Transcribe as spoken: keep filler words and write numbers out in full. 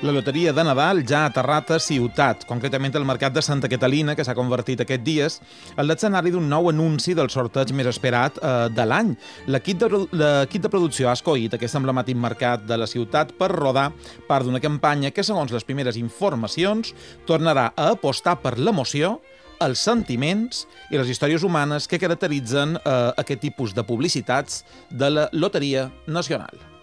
La loteria de Nadal ja ha aterrat a Ciutat, concretament al mercat de Santa Catalina, que s'ha convertit aquests dies en l'escenari d'un nou anunci del sorteig més esperat eh, de l'any. L'equip de, l'equip de producció ha escollit aquest emblemàtic mercat de la ciutat per rodar part d'una campanya que, segons les primeres informacions, tornarà a apostar per l'emoció, els sentiments i les històries humanes que caracteritzen eh, aquest tipus de publicitats de la Loteria Nacional.